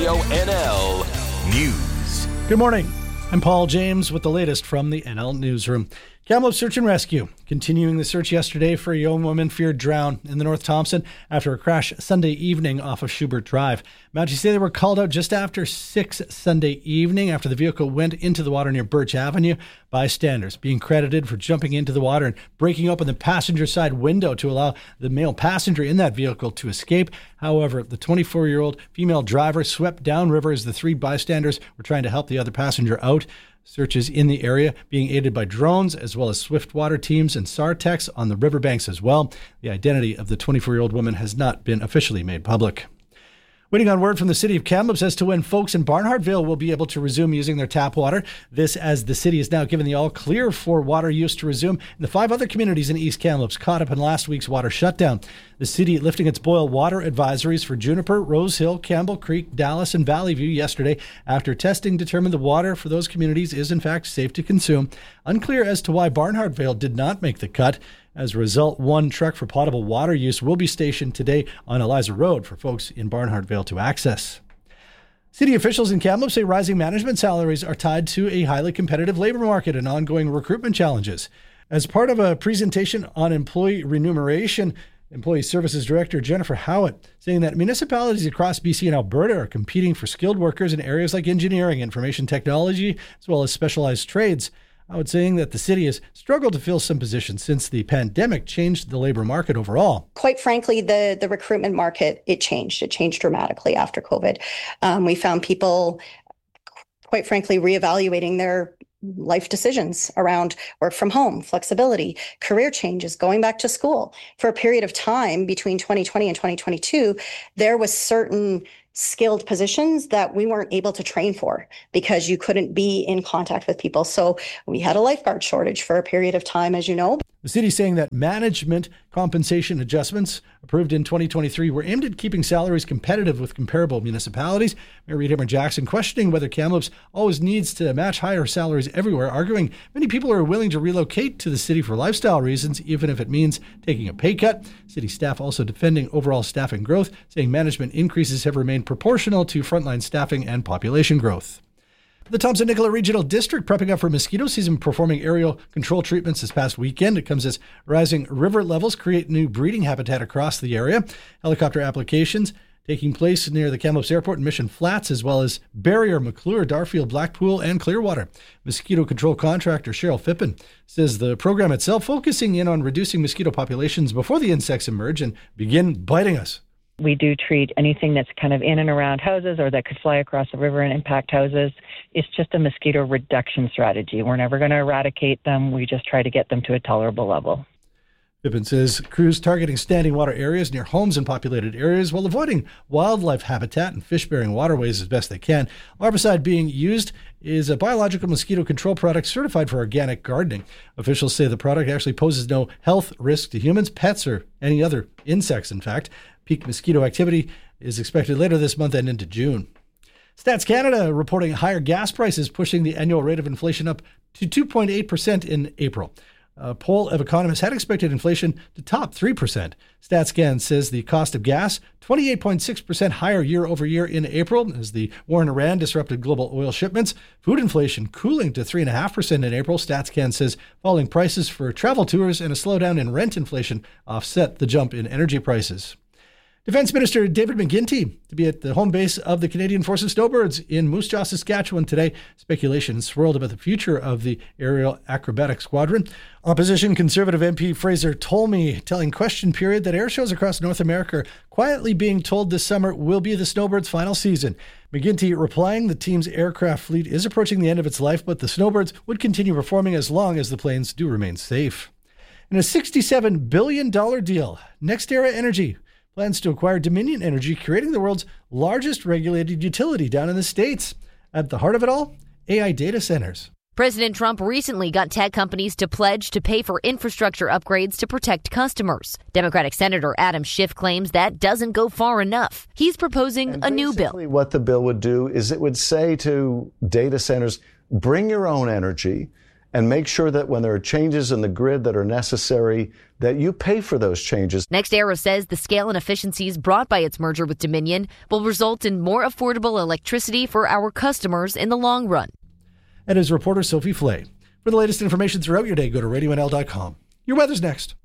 Radio NL News. Good morning. I'm Paul James with the latest from the NL Newsroom. Kamloops Search and Rescue continuing the search yesterday for a young woman feared drown in the North Thompson after a crash Sunday evening off of Schubert Drive. Mounties say they were called out just after 6 Sunday evening after the vehicle went into the water near Birch Avenue. Bystanders being credited for jumping into the water and breaking open the passenger side window to allow the male passenger in that vehicle to escape. However, the 24-year-old female driver swept downriver as the 3 bystanders were trying to help the other passenger out. Searches in the area being aided by drones as well as Swiftwater teams and SAR-techs on the riverbanks as well. The identity of the 24-year-old woman has not been officially made public. Waiting on word from the city of Kamloops as to when folks in Barnhartvale will be able to resume using their tap water. This as the city is now given the all clear for water use to resume. And the 5 other communities in East Kamloops caught up in last week's water shutdown. The city lifting its boil water advisories for Juniper, Rose Hill, Campbell Creek, Dallas, and Valley View yesterday after testing determined the water for those communities is in fact safe to consume. Unclear as to why Barnhartvale did not make the cut. As a result, 1 truck for potable water use will be stationed today on Eliza Road for folks in Barnhartvale to access. City officials in Kamloops say rising management salaries are tied to a highly competitive labor market and ongoing recruitment challenges. As part of a presentation on employee remuneration, Employee Services Director Jennifer Howitt saying that municipalities across BC and Alberta are competing for skilled workers in areas like engineering, information technology, as well as specialized trades. Howitt saying that the city has struggled to fill some positions since the pandemic changed the labor market overall. Quite frankly, the recruitment market, it changed. It changed dramatically after COVID. We found people, quite frankly, reevaluating their life decisions around work from home, flexibility, career changes, going back to school. For a period of time between 2020 and 2022, there was certain skilled positions that we weren't able to train for because you couldn't be in contact with people. So we had a lifeguard shortage for a period of time, as you know. The city saying that management compensation adjustments approved in 2023 were aimed at keeping salaries competitive with comparable municipalities. Mayor Reed Hammer-Jackson questioning whether Kamloops always needs to match higher salaries everywhere, arguing many people are willing to relocate to the city for lifestyle reasons, even if it means taking a pay cut. City staff also defending overall staffing growth, saying management increases have remained proportional to frontline staffing and population growth. The Thompson-Nicola Regional District prepping up for mosquito season, performing aerial control treatments this past weekend. It comes as rising river levels create new breeding habitat across the area. Helicopter applications taking place near the Kamloops Airport and Mission Flats, as well as Barrier, McClure, Darfield, Blackpool, and Clearwater. Mosquito control contractor Cheryl Phippen says the program itself focusing in on reducing mosquito populations before the insects emerge and begin biting us. We do treat anything that's kind of in and around houses or that could fly across the river and impact houses. It's just a mosquito reduction strategy. We're never going to eradicate them. We just try to get them to a tolerable level. Phippen says crews targeting standing water areas near homes and populated areas while avoiding wildlife habitat and fish-bearing waterways as best they can. Larvicide being used is a biological mosquito control product certified for organic gardening. Officials say the product actually poses no health risk to humans, pets, or any other insects, in fact. Peak mosquito activity is expected later this month and into June. Stats Canada reporting higher gas prices pushing the annual rate of inflation up to 2.8% in April. A poll of economists had expected inflation to top 3%. StatsCan says the cost of gas 28.6% higher year over year in April as the war in Iran disrupted global oil shipments. Food inflation cooling to 3.5% in April. StatsCan says falling prices for travel tours and a slowdown in rent inflation offset the jump in energy prices. Defense Minister David McGuinty to be at the home base of the Canadian Forces Snowbirds in Moose Jaw, Saskatchewan today. Speculation swirled about the future of the aerial acrobatic squadron. Opposition Conservative MP Fraser Tolmie telling Question Period that air shows across North America are quietly being told this summer will be the Snowbirds' final season. McGuinty replying the team's aircraft fleet is approaching the end of its life, but the Snowbirds would continue performing as long as the planes do remain safe. In a $67 billion deal, NextEra Energy plans to acquire Dominion Energy, creating the world's largest regulated utility down in the States. At the heart of it all, AI data centers. President Trump recently got tech companies to pledge to pay for infrastructure upgrades to protect customers. Democratic Senator Adam Schiff claims that doesn't go far enough. He's proposing a new bill. What the bill would do is it would say to data centers, bring your own energy and make sure that when there are changes in the grid that are necessary, that you pay for those changes. NextEra says the scale and efficiencies brought by its merger with Dominion will result in more affordable electricity for our customers in the long run. And as reporter Sophie Flay. For the latest information throughout your day, go to radionl.com. Your weather's next.